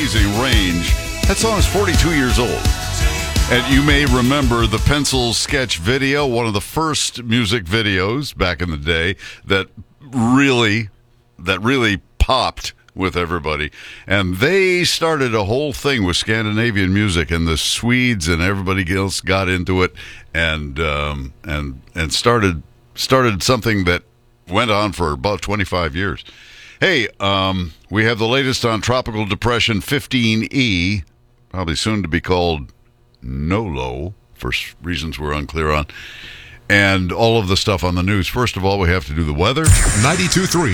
amazing range. That song is 42 years old. And you may remember the Pencil sketch video, one of the first music videos back in the day that really popped with everybody. And they started a whole thing with Scandinavian music, and the Swedes and everybody else got into it and started something that went on for about 25 years. Hey, we have the latest on Tropical Depression 15E, probably soon to be called NOLO, for reasons we're unclear on, and all of the stuff on the news. First of all, we have to do the weather. 92.3